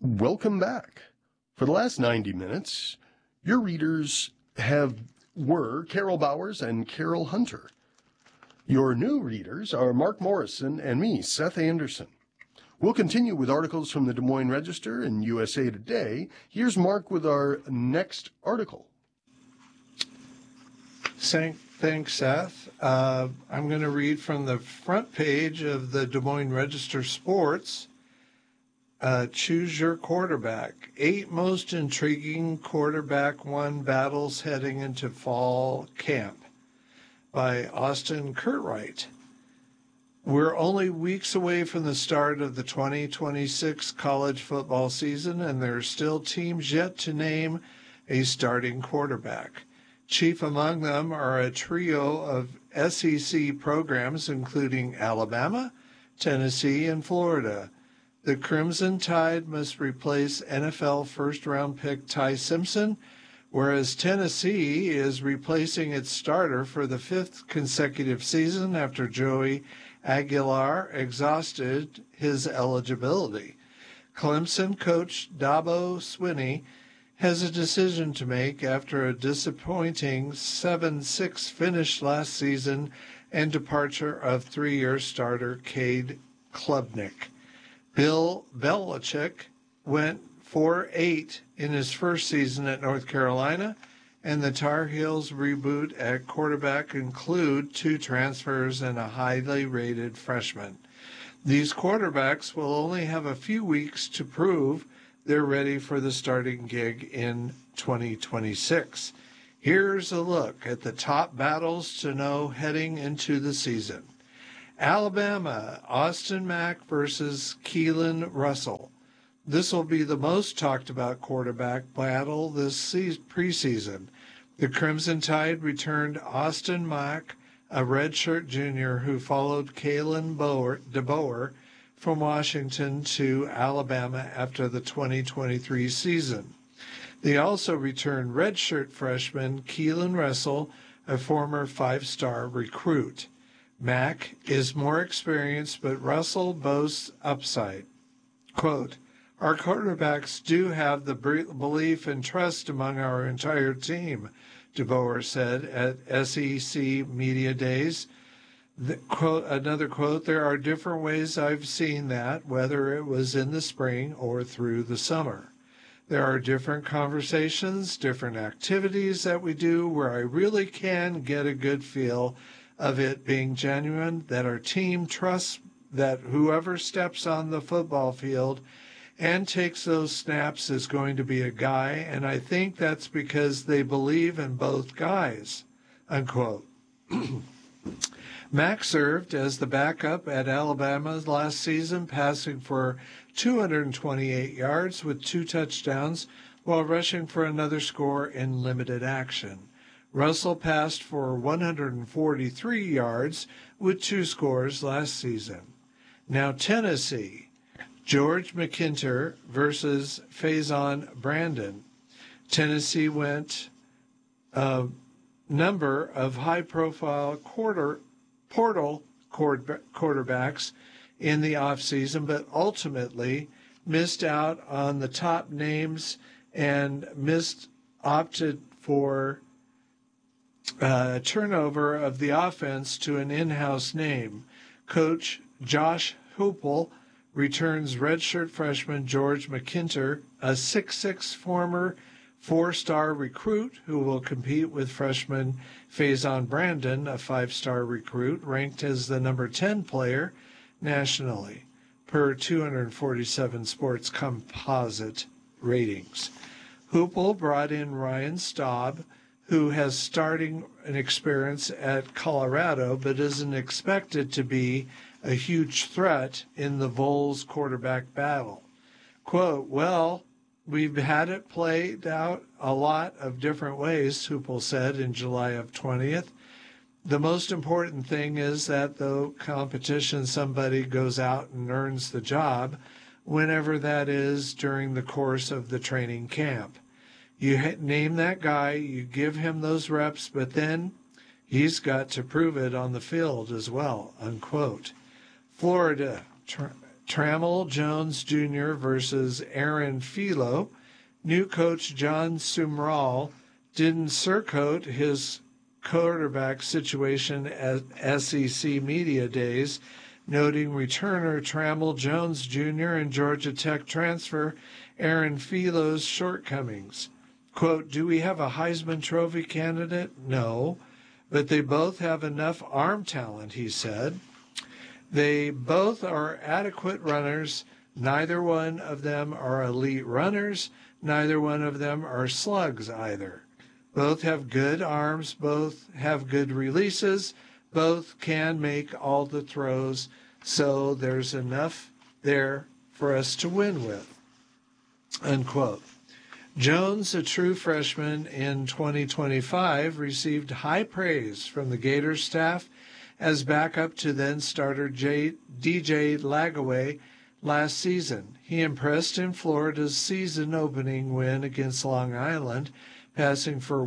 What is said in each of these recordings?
Welcome back. For the last 90 minutes, your readers were Carol Bowers and Carol Hunter. Your new readers are Mark Morrison and me, Seth Anderson. We'll continue with articles from the Des Moines Register and USA Today. Here's Mark with our next article. Thanks, Seth. I'm going to read from the front page of the Des Moines Register Sports. Choose your quarterback. 8 most intriguing quarterback one battles heading into fall camp by Austin Curtright. We're only weeks away from the start of the 2026 college football season, and there are still teams yet to name a starting quarterback. Chief among them are a trio of SEC programs, including Alabama, Tennessee, and Florida. The Crimson Tide must replace NFL first-round pick Ty Simpson, whereas Tennessee is replacing its starter for the 5th consecutive season after Joey Aguilar exhausted his eligibility. Clemson coach Dabo Swinney has a decision to make after a disappointing 7-6 finish last season and departure of 3-year starter Cade Klubnik. Bill Belichick went 4-8 in his first season at North Carolina, and the Tar Heels' reboot at quarterback include 2 transfers and a highly rated freshman. These quarterbacks will only have a few weeks to prove they're ready for the starting gig in 2026. Here's a look at the top battles to know heading into the season. Alabama, Austin Mack versus Keelan Russell. This will be the most talked about quarterback battle this preseason. The Crimson Tide returned Austin Mack, a redshirt junior who followed Kalen DeBoer from Washington to Alabama after the 2023 season. They also returned redshirt freshman Keelan Russell, a former 5-star recruit. Mack is more experienced, but Russell boasts upside. Quote, "Our quarterbacks do have the belief and trust among our entire team," DeBoer said at SEC Media Days. Another quote, "There are different ways I've seen that, whether it was in the spring or through the summer. There are different conversations, different activities that we do where I really can get a good feel of it being genuine, that our team trusts that whoever steps on the football field and takes those snaps is going to be a guy, and I think that's because they believe in both guys," unquote. Mack served as the backup at Alabama last season, passing for 228 yards with 2 touchdowns while rushing for another score in limited action. Russell passed for 143 yards with 2 scores last season. Now Tennessee, George McKinter versus Faison Brandon. Tennessee went a number of high-profile portal quarterbacks in the offseason, but ultimately missed out on the top names and opted for turnover of the offense to an in-house name. Coach Josh Heupel returns redshirt freshman George McKinter, a 6'6" former 4-star recruit who will compete with freshman Faison Brandon, a 5-star recruit ranked as the number 10 player nationally per 247 Sports composite ratings. Heupel brought in Ryan Staub, who has starting an experience at Colorado but isn't expected to be a huge threat in the Vols quarterback battle. Quote, "Well, we've had it played out a lot of different ways," Heupel said in July of 20th. "The most important thing is that the competition, somebody goes out and earns the job, whenever that is during the course of the training camp. You name that guy, you give him those reps, but then he's got to prove it on the field as well," unquote. Florida Trammell Jones Jr. versus Aaron Philo. New coach John Sumrall didn't surcoat his quarterback situation at SEC Media Days, noting returner Trammell Jones Jr. and Georgia Tech transfer Aaron Philo's shortcomings. Quote, "Do we have a Heisman Trophy candidate? No, but they both have enough arm talent," he said. "They both are adequate runners. Neither one of them are elite runners. Neither one of them are slugs either. Both have good arms. Both have good releases. Both can make all the throws. So there's enough there for us to win with." Unquote. Jones, a true freshman in 2025, received high praise from the Gators staff as backup to then starter DJ Lagaway last season. He impressed in Florida's season-opening win against Long Island, passing for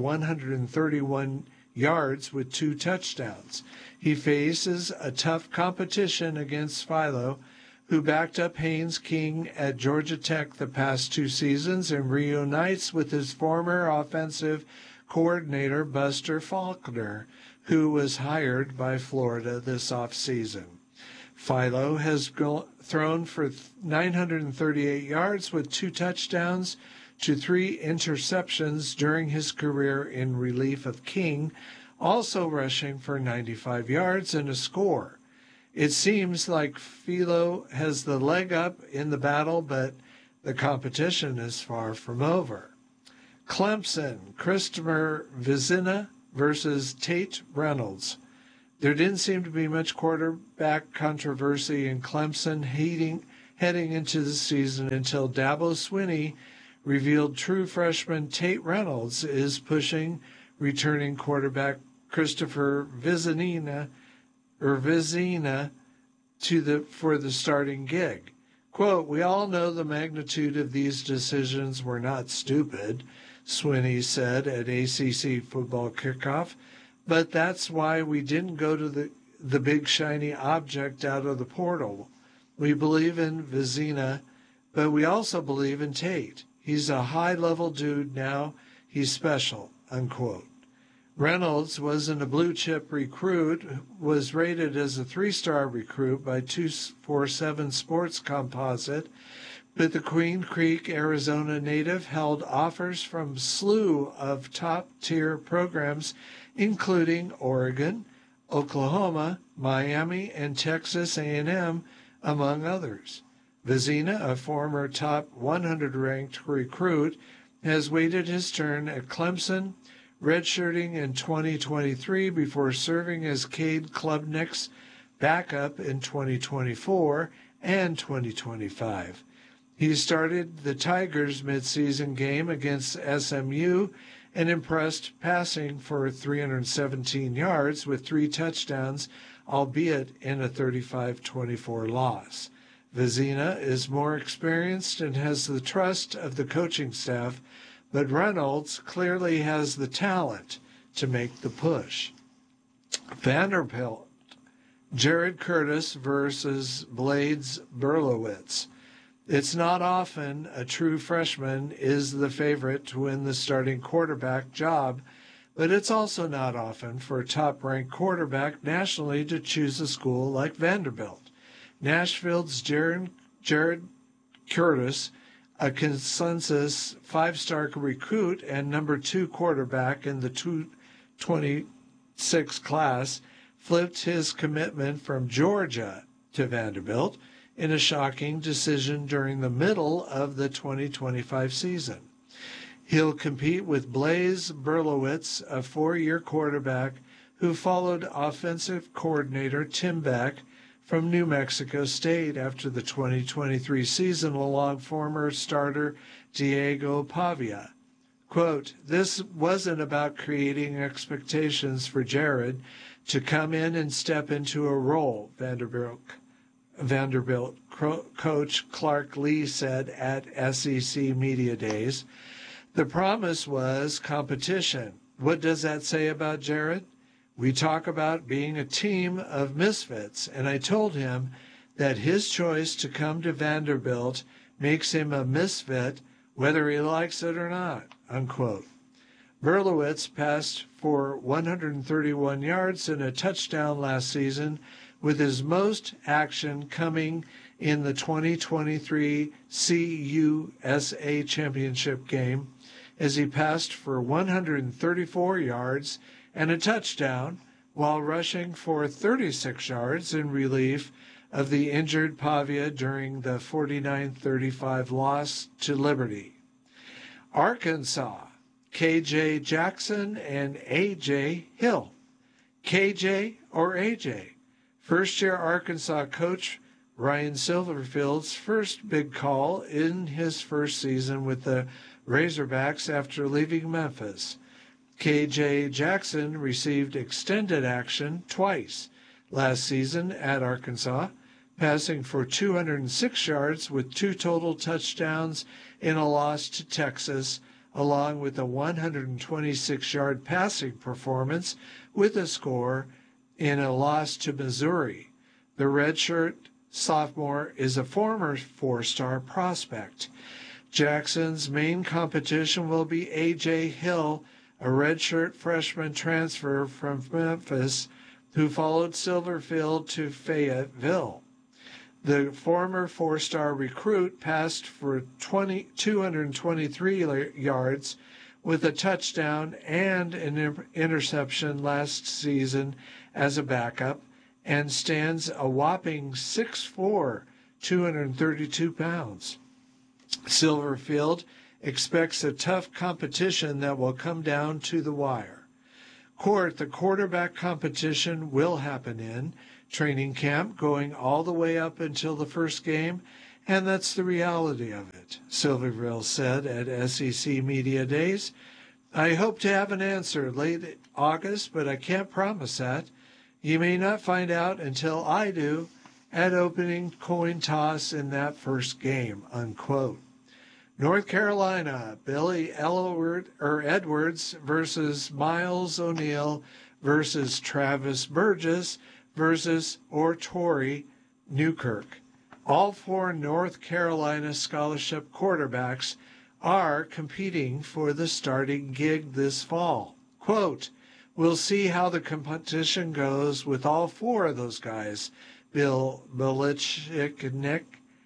131 yards with 2 touchdowns. He faces a tough competition against Philo, who backed up Haynes King at Georgia Tech the past 2 seasons and reunites with his former offensive coordinator Buster Faulkner, who was hired by Florida this offseason. Philo has thrown for 938 yards with 2 touchdowns to 3 interceptions during his career in relief of King, also rushing for 95 yards and a score. It seems like Philo has the leg up in the battle, but the competition is far from over. Clemson, Christopher Vizina versus Tate Reynolds. There didn't seem to be much quarterback controversy in Clemson heading into the season until Dabo Swinney revealed true freshman Tate Reynolds is pushing returning quarterback Christopher Vizina for the starting gig. Quote, "We all know the magnitude of these decisions were not stupid," Swinney said at ACC football kickoff, "but that's why we didn't go to the big shiny object out of the portal. We believe in Vizina, but we also believe in Tate. He's a high-level dude now. He's special," unquote. Reynolds wasn't a blue-chip recruit, was rated as a 3-star recruit by 247 Sports Composite, but the Queen Creek, Arizona native held offers from a slew of top-tier programs, including Oregon, Oklahoma, Miami, and Texas A&M, among others. Vizina, a former top 100-ranked recruit, has waited his turn at Clemson, redshirting in 2023 before serving as Cade Klubnik's backup in 2024 and 2025. He started the Tigers' midseason game against SMU and impressed, passing for 317 yards with 3 touchdowns, albeit in a 35-24 loss. Vizina is more experienced and has the trust of the coaching staff, but Reynolds clearly has the talent to make the push. Vanderbilt, Jared Curtis versus Blades Berlowitz. It's not often a true freshman is the favorite to win the starting quarterback job, but it's also not often for a top-ranked quarterback nationally to choose a school like Vanderbilt. Nashville's Jared Curtis, a consensus 5-star recruit and number 2 quarterback in the 2026 class, flipped his commitment from Georgia to Vanderbilt in a shocking decision during the middle of the 2025 season. He'll compete with Blaze Berlowitz, a 4-year quarterback who followed offensive coordinator Tim Beck from New Mexico State after the 2023 season, along former starter Diego Pavia. Quote, "This wasn't about creating expectations for Jared to come in and step into a role," Vanderbilt coach Clark Lee said at SEC Media Days. "The promise was competition. What does that say about Jared? We talk about being a team of misfits, and I told him that his choice to come to Vanderbilt makes him a misfit whether he likes it or not, unquote. Berlowitz passed for 131 yards and a touchdown last season, with his most action coming in the 2023 CUSA Championship game, as he passed for 134 yards and a touchdown while rushing for 36 yards in relief of the injured Pavia during the 49-35 loss to Liberty. Arkansas, KJ Jackson and AJ Hill. KJ or AJ? First-year Arkansas coach Ryan Silverfield's first big call in his first season with the Razorbacks after leaving Memphis. KJ Jackson received extended action twice last season at Arkansas, passing for 206 yards with 2 total touchdowns in a loss to Texas, along with a 126-yard passing performance with a score in a loss to Missouri. The redshirt sophomore is a former 4-star prospect. Jackson's main competition will be A.J. Hill, a redshirt freshman transfer from Memphis who followed Silverfield to Fayetteville. The former 4-star recruit passed for 223 yards with a touchdown and an interception last season as a backup, and stands a whopping 6'4", 232 pounds. Silverfield expects a tough competition that will come down to the wire. The quarterback competition will happen in training camp, going all the way up until the first game, and that's the reality of it, Silverfield said at SEC Media Days. I hope to have an answer late August, but I can't promise that. You may not find out until I do at opening coin toss in that first game, unquote. North Carolina, Billy Edwards versus Miles O'Neill versus Travis Burgess versus Torrey Newkirk. All 4 North Carolina scholarship quarterbacks are competing for the starting gig this fall. Quote, we'll see how the competition goes with all 4 of those guys, Bill Belichick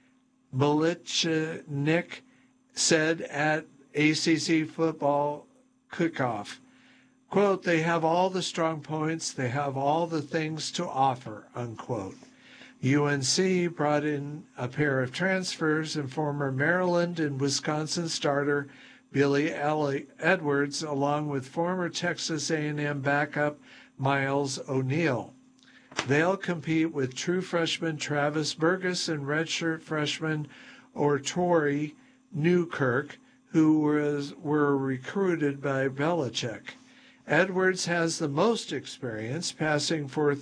said at ACC football kickoff. Quote, they have all the strong points, they have all the things to offer, unquote. UNC brought in a pair of transfers and former Maryland and Wisconsin starter Billy Edwards, along with former Texas A&M backup Miles O'Neill. They'll compete with true freshman Travis Burgess and redshirt freshman Torrey Newkirk, who were recruited by Belichick. Edwards has the most experience, passing for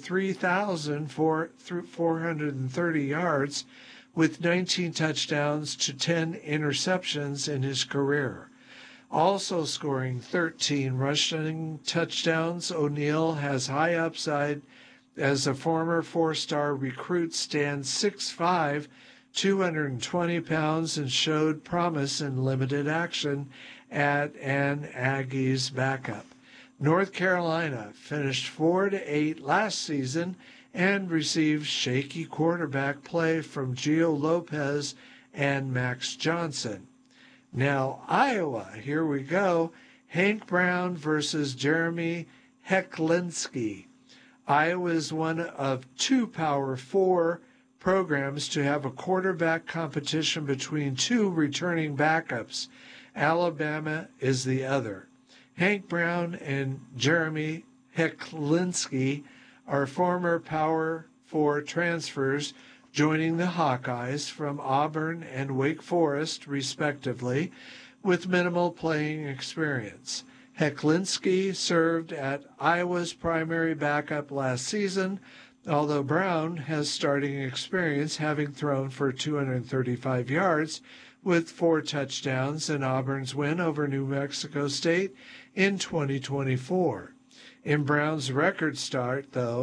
3,430 yards with 19 touchdowns to 10 interceptions in his career. Also scoring 13 rushing touchdowns, O'Neill has high upside as a former 4-star recruit, stands 6'5", 220 pounds, and showed promise in limited action at an Aggies backup. North Carolina finished 4-8 last season and received shaky quarterback play from Gio Lopez and Max Johnson. Now Iowa, here we go. Hank Brown versus Jeremy Hecklinski. Iowa is one of 2 Power 4 programs to have a quarterback competition between 2 returning backups. Alabama is the other. Hank Brown and Jeremy Hecklinski are former Power 4 transfers, joining the Hawkeyes from Auburn and Wake Forest, respectively, with minimal playing experience. Hecklinski served at Iowa's primary backup last season, although Brown has starting experience, having thrown for 235 yards with 4 touchdowns in Auburn's win over New Mexico State in 2024. In Brown's record start, though,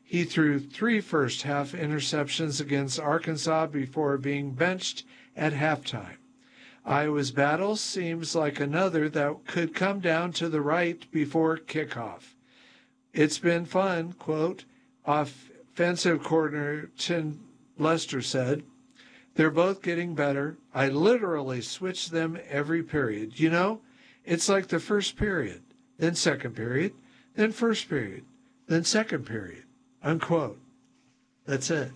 He threw 3 first-half interceptions against Arkansas before being benched at halftime. Iowa's battle seems like another that could come down to the right before kickoff. It's been fun, quote, offensive coordinator Tim Lester said. They're both getting better. I literally switch them every period. You know, it's like the first period, then second period, then first period, then second period, unquote. That's it.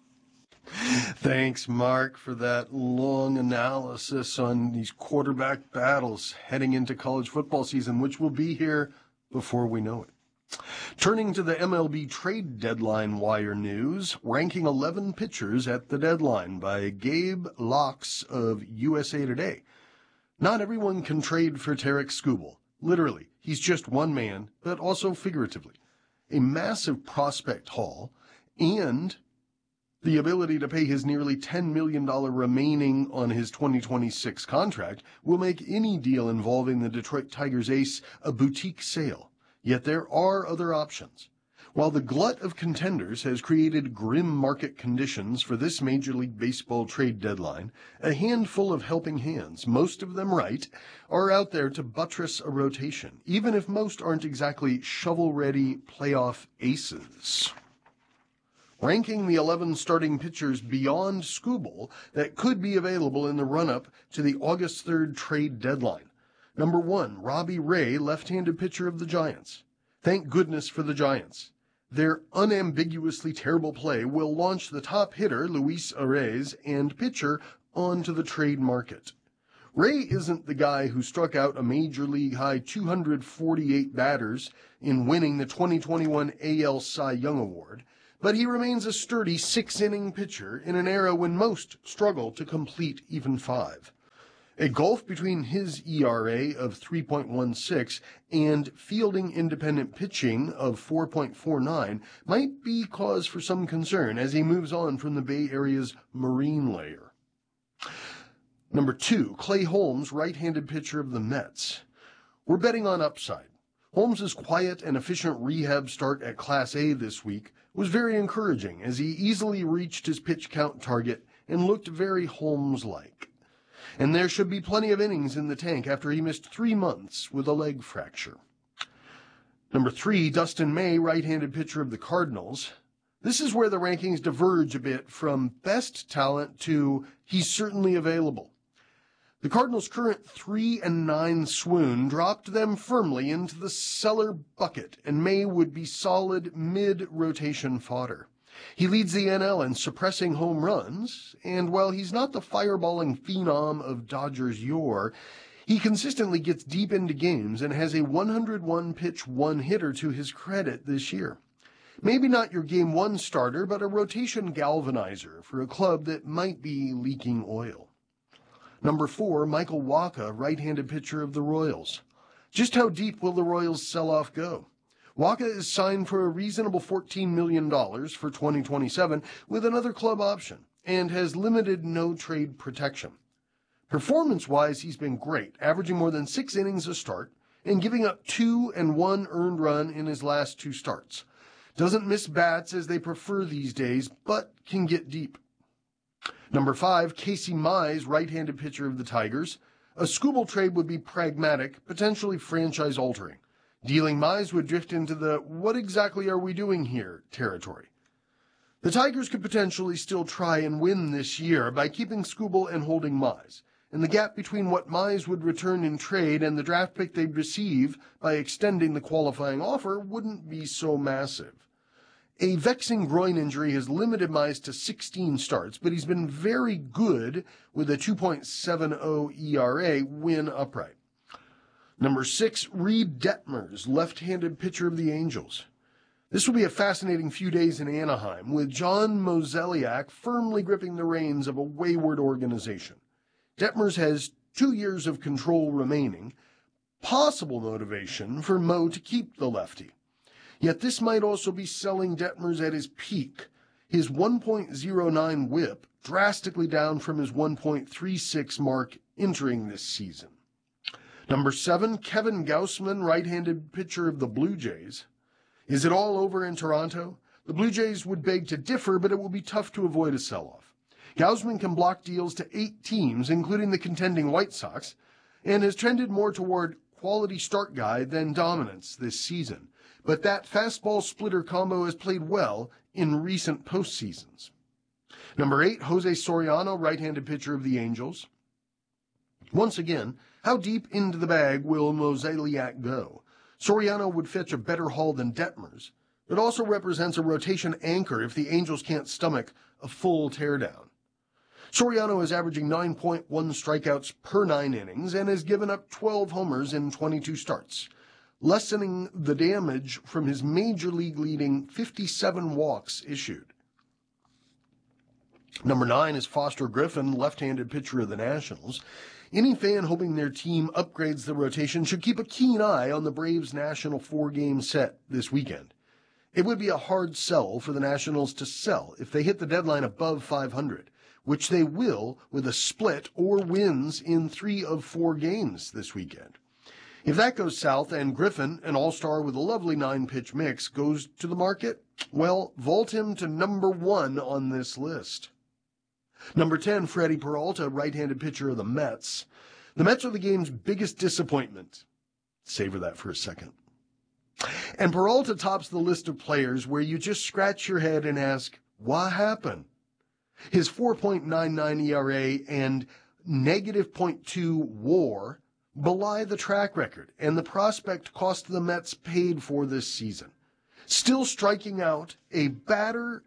Thanks, Mark, for that long analysis on these quarterback battles heading into college football season, which will be here before we know it. Turning to the MLB trade deadline wire news, ranking 11 pitchers at the deadline by Gabe Locks of USA Today. Not everyone can trade for Tarik Skubal. Literally, he's just one man, but also figuratively. A massive prospect haul and the ability to pay his nearly $10 million remaining on his 2026 contract will make any deal involving the Detroit Tigers ace a boutique sale. Yet there are other options. While the glut of contenders has created grim market conditions for this Major League Baseball trade deadline, a handful of helping hands, most of them right, are out there to buttress a rotation, even if most aren't exactly shovel-ready playoff aces. Ranking the 11 starting pitchers beyond Skubal that could be available in the run-up to the August 3rd trade deadline. Number 1, Robbie Ray, left-handed pitcher of the Giants. Thank goodness for the Giants. Their unambiguously terrible play will launch the top hitter, Luis Arraez, and pitcher onto the trade market. Ray isn't the guy who struck out a major league high 248 batters in winning the 2021 AL Cy Young Award, but he remains a sturdy 6-inning pitcher in an era when most struggle to complete even 5. A gulf between his ERA of 3.16 and fielding independent pitching of 4.49 might be cause for some concern as he moves on from the Bay Area's marine layer. Number 2, Clay Holmes, right-handed pitcher of the Mets. We're betting on upside. Holmes' quiet and efficient rehab start at Class A this week was very encouraging as he easily reached his pitch count target and looked very Holmes-like. And there should be plenty of innings in the tank after he missed 3 months with a leg fracture. Number 3, Dustin May, right-handed pitcher of the Cardinals. This is where the rankings diverge a bit from best talent to he's certainly available. The Cardinals' current 3-9 swoon dropped them firmly into the cellar bucket, and May would be solid mid-rotation fodder. He leads the NL in suppressing home runs, and while he's not the fireballing phenom of Dodgers yore, he consistently gets deep into games and has a 101-pitch one-hitter to his credit this year. Maybe not your Game 1 starter, but a rotation galvanizer for a club that might be leaking oil. Number 4, Michael Wacha, right-handed pitcher of the Royals. Just how deep will the Royals sell-off go? Wacha is signed for a reasonable $14 million for 2027 with another club option and has limited no-trade protection. Performance-wise, he's been great, averaging more than 6 innings a start and giving up 2 and 1 earned run in his last 2 starts. Doesn't miss bats as they prefer these days, but can get deep. Number 5, Casey Mize, right-handed pitcher of the Tigers. A Skubal trade would be pragmatic, potentially franchise-altering. Dealing Mize would drift into the what exactly are we doing here territory. The Tigers could potentially still try and win this year by keeping Skubal and holding Mize, and the gap between what Mize would return in trade and the draft pick they'd receive by extending the qualifying offer wouldn't be so massive. A vexing groin injury has limited Mize to 16 starts, but he's been very good with a 2.70 ERA when upright. Number 6, Reed Detmers, left-handed pitcher of the Angels. This will be a fascinating few days in Anaheim, with John Mozeliak firmly gripping the reins of a wayward organization. Detmers has 2 years of control remaining, possible motivation for Mo to keep the lefty. Yet this might also be selling Detmers at his peak, his 1.09 whip drastically down from his 1.36 mark entering this season. Number 7, Kevin Gausman, right-handed pitcher of the Blue Jays. Is it all over in Toronto? The Blue Jays would beg to differ, but it will be tough to avoid a sell-off. Gausman can block deals to 8 teams, including the contending White Sox, and has trended more toward quality start guy than dominance this season. But that fastball splitter combo has played well in recent postseasons. Number 8, Jose Soriano, right-handed pitcher of the Angels. Once again, how deep into the bag will Mozeliak go? Soriano would fetch a better haul than Detmers, but also represents a rotation anchor if the Angels can't stomach a full teardown. Soriano is averaging 9.1 strikeouts per 9 innings and has given up 12 homers in 22 starts, lessening the damage from his major league leading 57 walks issued. Number 9 is Foster Griffin, left-handed pitcher of the Nationals. Any fan hoping their team upgrades the rotation should keep a keen eye on the Braves' national 4-game set this weekend. It would be a hard sell for the Nationals to sell if they hit the deadline above 500, which they will with a split or wins in 3 of 4 games this weekend. If that goes south and Griffin, an all-star with a lovely 9-pitch mix, goes to the market, well, vault him to number 1 on this list. Number 10, Freddie Peralta, right-handed pitcher of the Mets. The Mets are the game's biggest disappointment. Savor that for a second. And Peralta tops the list of players where you just scratch your head and ask, what happened? His 4.99 ERA and negative .2 WAR belie the track record, and the prospect cost the Mets paid for this season. Still striking out a batter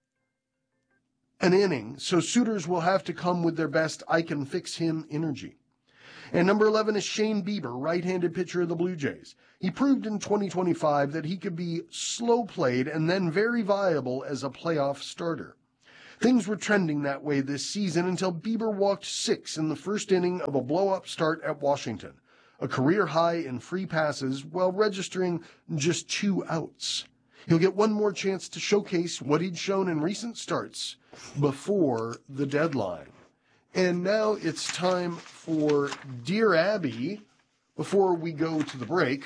an inning, so suitors will have to come with their best I-can-fix-him energy. And number 11 is Shane Bieber, right-handed pitcher of the Blue Jays. He proved in 2025 that he could be slow-played and then very viable as a playoff starter. Things were trending that way this season until Bieber walked 6 in the first inning of a blow-up start at Washington, a career high in free passes while registering just 2 outs. He'll get one more chance to showcase what he'd shown in recent starts before the deadline. And now it's time for Dear Abby. Before we go to the break,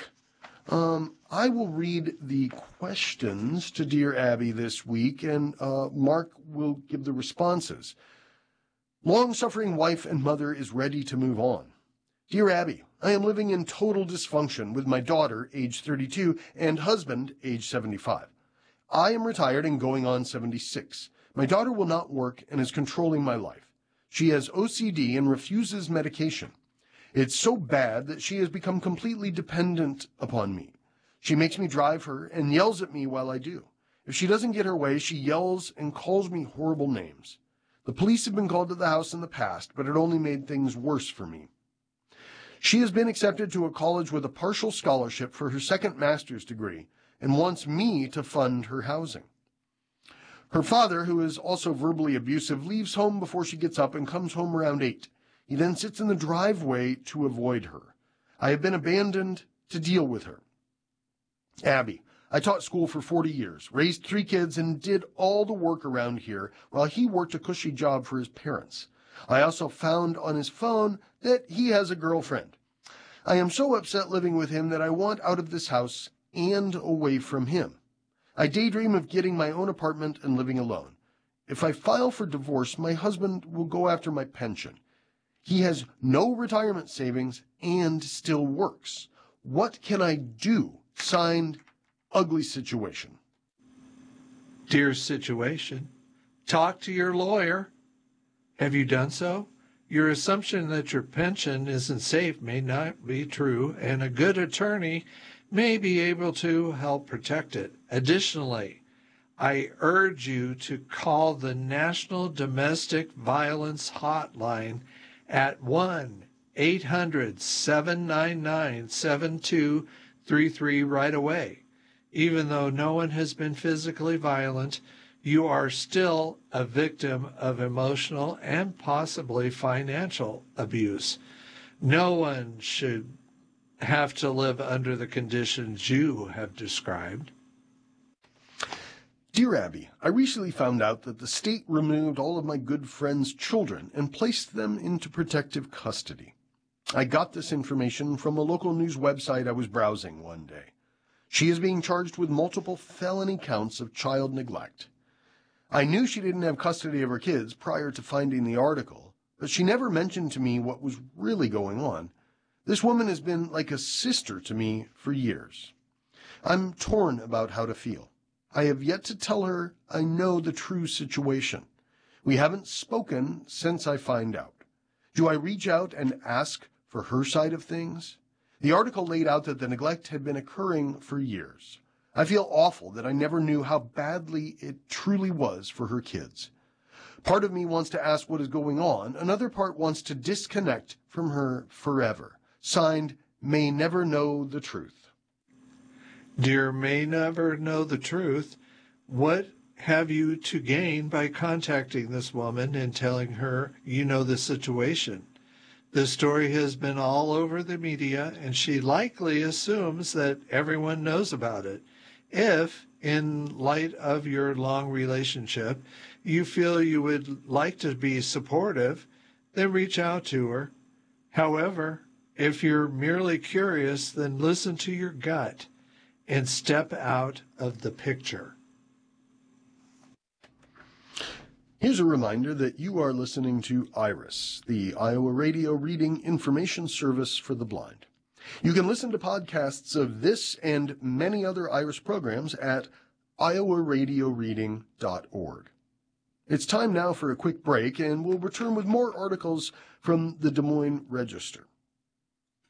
I will read the questions to Dear Abby this week, and Mark will give the responses. Long-suffering wife and mother is ready to move on. Dear Abby, I am living in total dysfunction with my daughter, age 32, and husband, age 75. I am retired and going on 76. My daughter will not work and is controlling my life. She has OCD and refuses medication. It's so bad that she has become completely dependent upon me. She makes me drive her and yells at me while I do. If she doesn't get her way, she yells and calls me horrible names. The police have been called to the house in the past, but it only made things worse for me. She has been accepted to a college with a partial scholarship for her second master's degree and wants me to fund her housing. Her father, who is also verbally abusive, leaves home before she gets up and comes home around 8. He then sits in the driveway to avoid her. I have been abandoned to deal with her. Abby, I taught school for 40 years, raised 3 kids, and did all the work around here while he worked a cushy job for his parents. I also found on his phone that he has a girlfriend. I am so upset living with him that I want out of this house and away from him. I daydream of getting my own apartment and living alone. If I file for divorce, my husband will go after my pension. He has no retirement savings and still works. What can I do? Signed, Ugly Situation. Dear Situation, talk to your lawyer. Have you done so? Your assumption that your pension isn't safe may not be true, and a good attorney may be able to help protect it. Additionally, I urge you to call the National Domestic Violence Hotline at 1-800-799-7233 right away. Even though no one has been physically violent, you are still a victim of emotional and possibly financial abuse. No one should have to live under the conditions you have described. Dear Abby, I recently found out that the state removed all of my good friend's children and placed them into protective custody. I got this information from a local news website I was browsing one day. She is being charged with multiple felony counts of child neglect. I knew she didn't have custody of her kids prior to finding the article, but she never mentioned to me what was really going on. This woman has been like a sister to me for years. I'm torn about how to feel. I have yet to tell her I know the true situation. We haven't spoken since I find out. Do I reach out and ask for her side of things? The article laid out that the neglect had been occurring for years. I feel awful that I never knew how badly it truly was for her kids. Part of me wants to ask what is going on. Another part wants to disconnect from her forever. Signed, May Never Know the Truth. Dear May Never Know the Truth, what have you to gain by contacting this woman and telling her you know the situation? This story has been all over the media, and she likely assumes that everyone knows about it. If, in light of your long relationship, you feel you would like to be supportive, then reach out to her. However, if you're merely curious, then listen to your gut and step out of the picture. Here's a reminder that you are listening to IRIS, the Iowa Radio Reading Information Service for the Blind. You can listen to podcasts of this and many other IRIS programs at iowaradioreading.org. It's time now for a quick break, and we'll return with more articles from the Des Moines Register.